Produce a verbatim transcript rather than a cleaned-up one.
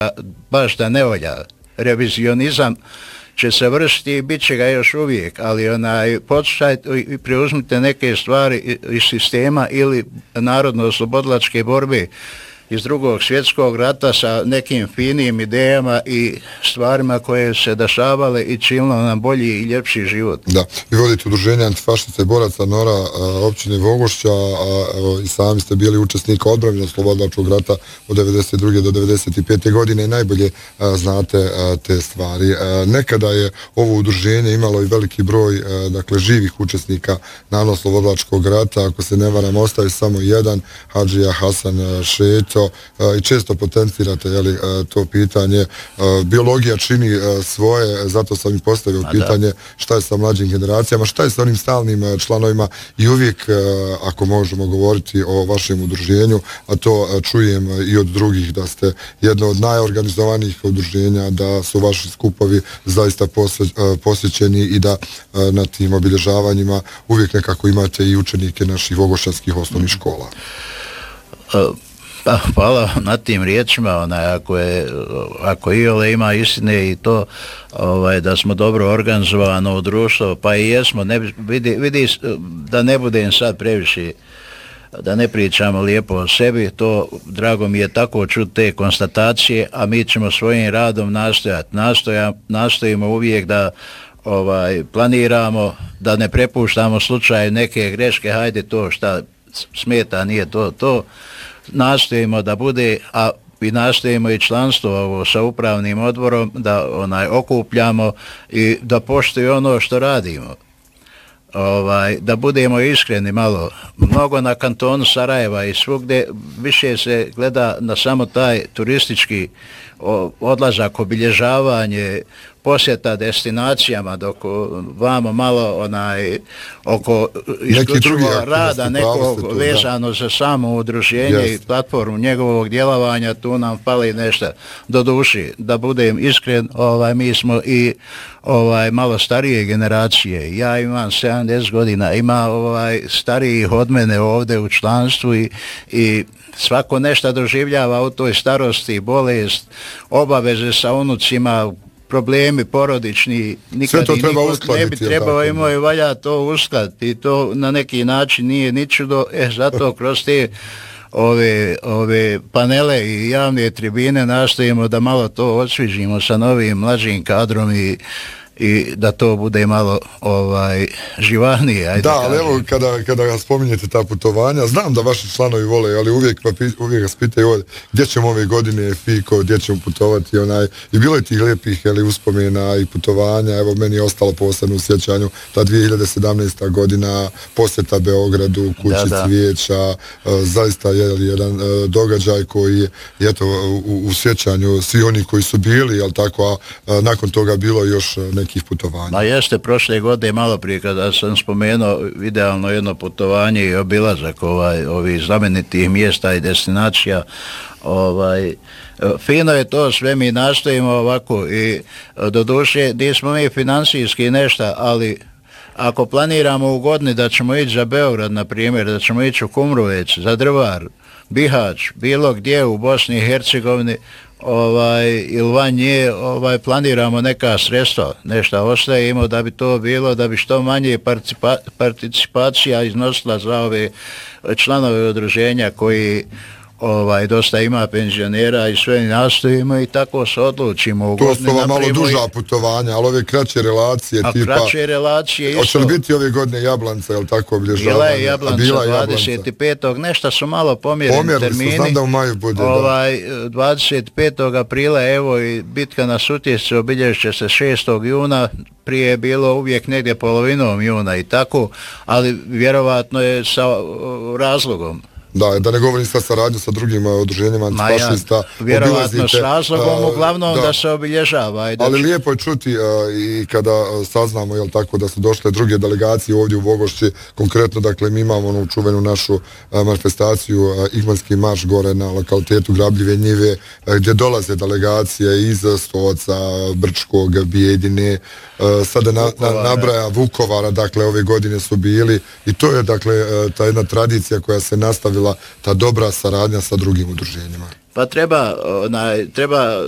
baš da ne volja. Revizionizam će se vršiti i bit će ga još uvijek, ali onaj, podsjećajte i preuzmite neke stvari iz sistema ili narodno-oslobodilačke borbe iz drugog svjetskog rata sa nekim finim idejama i stvarima koje se dešavale i činilo nam bolji i ljepši život. Da, vi vodite udruženje antifašista i boraca Nora općine Vogošća, a i sami ste bili učesnika odbrane oslobodilačkog rata od devedeset druge do devedeset pete godine i najbolje znate te stvari. Nekada je ovo udruženje imalo i veliki broj dakle živih učesnika narodno oslobodilačkog rata, ako se ne varam ostaje samo jedan, Hadžija Hasan Šeto, i često potencirate jeli, to pitanje. Biologija čini svoje, zato sam i postavio pitanje šta je sa mlađim generacijama, šta je sa onim stalnim članovima i uvijek, ako možemo govoriti o vašem udruženju, a to čujem i od drugih, da ste jedno od najorganizovanijih udruženja, da su vaši skupovi zaista posjećeni i da na tim obilježavanjima uvijek nekako imate i učenike naših vogošćanskih osnovnih škola. Uh. Pa, hvala na tim riječima, onaj, ako, je, ako iole ima istine i to ovaj, da smo dobro organizovano u društvo, pa i jesmo, ne, vidi, vidi da ne budem sad previše, da ne pričamo lijepo o sebi, to drago mi je tako čuti te konstatacije, a mi ćemo svojim radom nastojati. Nastoja, nastojimo uvijek da ovaj, planiramo, da ne prepuštamo slučaju neke greške, hajde to šta smeta, nije to to. Nastojimo da bude, a i nastojimo i članstvo ovo sa upravnim odborom da onaj okupljamo i da poštuju ono što radimo. Ovaj, da budemo iskreni malo. Mnogo na kantonu Sarajeva i svugdje više se gleda na samo taj turistički odlazak, obilježavanje, posjeta destinacijama, dok vamo malo onaj oko isključivo rada nekog vezano za samo udruženje yes. i platformu njegovog djelovanja, tu nam fali nešto do duši. Da budem iskren, ovaj, mi smo i ovaj malo starije generacije. Ja imam sedamdeset godina, ima ovaj starijih od mene ovdje u članstvu i, i svako nešto doživljava u toj starosti, bolest, obaveze sa unucima, problemi porodični, nikad i niko ne bi trebao imao i valja to uskladiti i to na neki način nije ni čudo, e, zato kroz te ove, ove panele i javne tribine nastojimo da malo to osvježimo sa novim mlađim kadrom i i da to bude malo ovaj živanije. Ajde da, ali evo, kada, kada ga spominjete ta putovanja, znam da vaši članovi vole, ali uvijek, uvijek vas pitaju gdje ćemo ove godine Fiko, gdje ćemo putovati, onaj, i bilo je tih lijepih jeli, uspomena i putovanja, evo meni je ostalo posebno u sjećanju ta dvije hiljade sedamnaesta godina, posjeta Beogradu, kući da, cvijeća, da. Zaista je jedan događaj koji je eto, u, u sjećanju svi oni koji su bili, ali tako, a nakon toga bilo još neki putovanja. Ma jeste, prošle godine malo prije kada sam spomenuo idealno jedno putovanje i obilazak ovaj, ovih znamenitih mjesta i destinacija, ovaj, fino je to, sve mi nastojimo ovako i do duše nismo mi finansijski nešto, ali ako planiramo u godini da ćemo ići za Beograd, na primjer, da ćemo ići u Kumrovec, za Drvar, Bihać, bilo gdje u Bosni i Hercegovini, ovaj ili van nje, ovaj planiramo neka sredstva, nešto ostavimo da bi to bilo, da bi što manje participa, participacija iznosila za ove članove udruženja koji ovaj dosta ima penzionera i sve nastojimo i tako se odlučimo. To su ova malo duža putovanja, ali ove kraće relacije a tipa... A kraće relacije isto... Hoće li biti ove godine Jablanca, je li tako obilježavanje? Bila je Jablanca dvadeset petog nešto su malo pomjereni Pomjerili termini. Pomjerili su, znam da u maju bude. Ovaj, dvadeset petog aprila, evo i bitka na Sutjesci obilježit će se šestog juna, prije je bilo uvijek negdje polovinom juna i tako, ali vjerovatno je sa razlogom. Da, da ne govorim sad saradnju sa drugim udruženjima antifašista. Ja, vjerovatno s razlogom, uglavnom da, da se obilježava. Ajde. Ali lijepo je čuti uh, i kada saznamo, jel tako, da su došle druge delegacije ovdje u Vogošći, konkretno, dakle, mi imamo onu čuvenu našu uh, manifestaciju, uh, Igmanski marš gore na lokalitetu Grabljive njive, uh, gdje dolaze delegacije iz Stoca, Brčkog, Bijedine, uh, sada na, na, nabraja Vukovara, dakle, ove godine su bili i to je, dakle, uh, ta jedna tradicija koja se nastavila, ta dobra saradnja sa drugim udruženjima. Pa treba, onaj, treba